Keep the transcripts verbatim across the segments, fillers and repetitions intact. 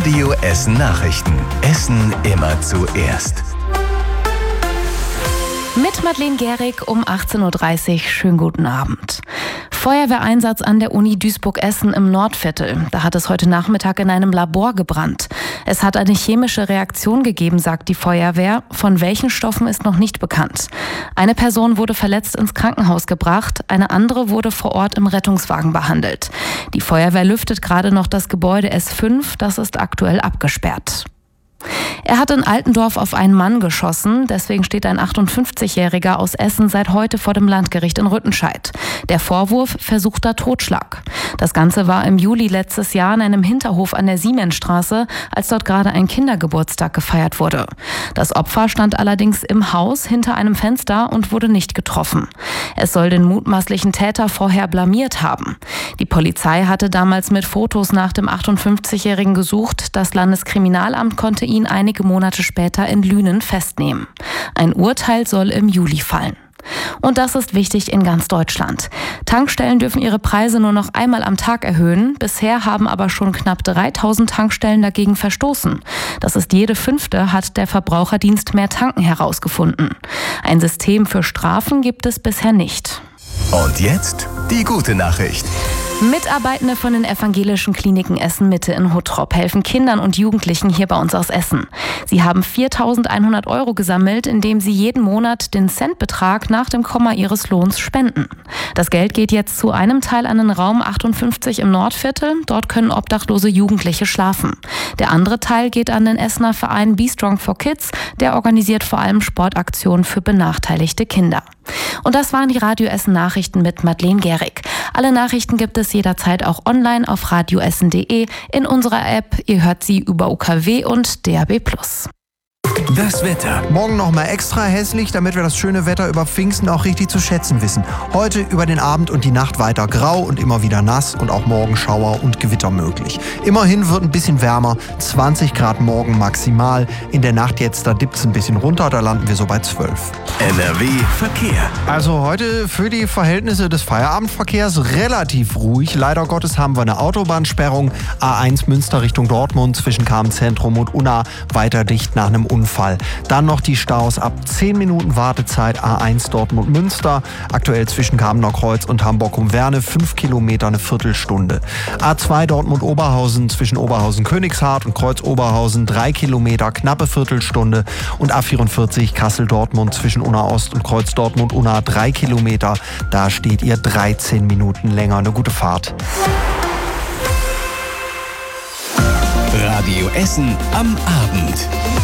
Radio Essen Nachrichten. Essen immer zuerst. Mit Madeleine Gehrig um achtzehn Uhr dreißig. Schönen guten Abend. Feuerwehreinsatz an der Uni Duisburg-Essen im Nordviertel. Da hat es heute Nachmittag in einem Labor gebrannt. Es hat eine chemische Reaktion gegeben, sagt die Feuerwehr. Von welchen Stoffen ist noch nicht bekannt. Eine Person wurde verletzt ins Krankenhaus gebracht, eine andere wurde vor Ort im Rettungswagen behandelt. Die Feuerwehr lüftet gerade noch das Gebäude S fünf, das ist aktuell abgesperrt. Er hat in Altendorf auf einen Mann geschossen, deswegen steht ein achtundfünfzigjähriger aus Essen seit heute vor dem Landgericht in Rüttenscheid. Der Vorwurf: versuchter Totschlag. Das Ganze war im Juli letztes Jahr in einem Hinterhof an der Siemensstraße, als dort gerade ein Kindergeburtstag gefeiert wurde. Das Opfer stand allerdings im Haus hinter einem Fenster und wurde nicht getroffen. Es soll den mutmaßlichen Täter vorher blamiert haben. Die Polizei hatte damals mit Fotos nach dem achtundfünfzigjährigen gesucht. Das Landeskriminalamt konnte ihn einige Monate später in Lünen festnehmen. Ein Urteil soll im Juli fallen. Und das ist wichtig in ganz Deutschland. Tankstellen dürfen ihre Preise nur noch einmal am Tag erhöhen. Bisher haben aber schon knapp dreitausend Tankstellen dagegen verstoßen. Das ist jede fünfte, hat der Verbraucherdienst Mehr Tanken herausgefunden. Ein System für Strafen gibt es bisher nicht. Und jetzt die gute Nachricht. Mitarbeitende von den evangelischen Kliniken Essen-Mitte in Huttrop helfen Kindern und Jugendlichen hier bei uns aus Essen. Sie haben viertausendeinhundert Euro gesammelt, indem sie jeden Monat den Centbetrag nach dem Komma ihres Lohns spenden. Das Geld geht jetzt zu einem Teil an den Raum achtundfünfzig im Nordviertel. Dort können obdachlose Jugendliche schlafen. Der andere Teil geht an den Essener Verein Be Strong for Kids. Der organisiert vor allem Sportaktionen für benachteiligte Kinder. Und das waren die Radio Essen Nachrichten mit Madeleine Gehrig. Alle Nachrichten gibt es jederzeit auch online auf radioessen punkt de, in unserer App. Ihr hört sie über U K W und D A B plus. Das Wetter. Morgen nochmal extra hässlich, damit wir das schöne Wetter über Pfingsten auch richtig zu schätzen wissen. Heute über den Abend und die Nacht weiter grau und immer wieder nass und auch morgen Schauer und Gewitter möglich. Immerhin wird ein bisschen wärmer, zwanzig Grad morgen maximal. In der Nacht jetzt, da dippt es ein bisschen runter, da landen wir so bei zwölf. N R W Verkehr. Also heute für die Verhältnisse des Feierabendverkehrs relativ ruhig. Leider Gottes haben wir eine Autobahnsperrung. A eins Münster Richtung Dortmund zwischen Kahn-Zentrum und Unna weiter dicht nach einem Unfall. Dann noch die Staus ab zehn Minuten Wartezeit A eins Dortmund-Münster. Aktuell zwischen Kamener Kreuz und Hamburg-um-Werne fünf Kilometer eine Viertelstunde. A zwei Dortmund-Oberhausen zwischen Oberhausen-Königshardt und Kreuz-Oberhausen drei Kilometer, knappe Viertelstunde. Und A vierundvierzig Kassel-Dortmund zwischen Unna-Ost und Kreuz-Dortmund-Unna drei Kilometer. Da steht ihr dreizehn Minuten länger. Eine gute Fahrt. Radio Essen am Abend.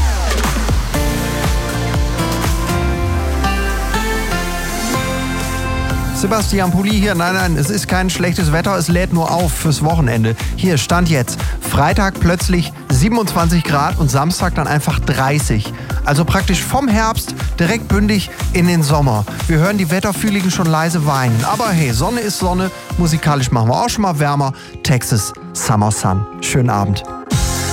Sebastian Pulli hier. Nein, nein, es ist kein schlechtes Wetter, es lädt nur auf fürs Wochenende. Hier, Stand jetzt. Freitag plötzlich siebenundzwanzig Grad und Samstag dann einfach dreißig. Also praktisch vom Herbst direkt bündig in den Sommer. Wir hören die Wetterfühligen schon leise weinen. Aber hey, Sonne ist Sonne. Musikalisch machen wir auch schon mal wärmer. Texas Summer Sun. Schönen Abend.